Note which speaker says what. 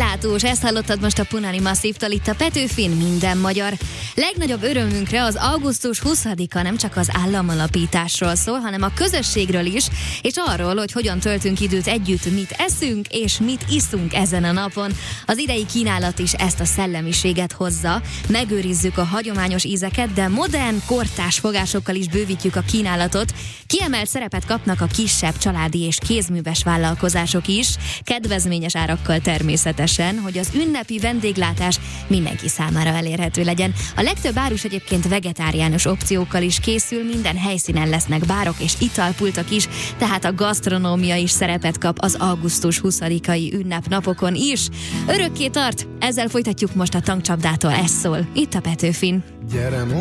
Speaker 1: Gátós, ezt hallottad most a Punani Masszívtól, itt a Petőfin, minden magyar. Legnagyobb örömünkre az augusztus 20-a nem csak az államalapításról szól, hanem a közösségről is, és arról, hogy hogyan töltünk időt együtt, mit eszünk és mit iszunk ezen a napon. Az idei kínálat is ezt a szellemiséget hozza. Megőrizzük a hagyományos ízeket, de modern, kortárs fogásokkal is bővítjük a kínálatot. Kiemelt szerepet kapnak a kisebb családi és kézműves vállalkozások is, kedvezményes árakkal természetesen, hogy az ünnepi vendéglátás mindenki számára elérhető legyen. A legtöbb árus egyébként vegetáriánus opciókkal is készül, minden helyszínen lesznek bárok és italpultok is, tehát a gasztronómia is szerepet kap az augusztus 20-ai ünnepnapokon is. Örökké tart, ezzel folytatjuk most a tankcsapdától, ez szól, itt a Petőfin.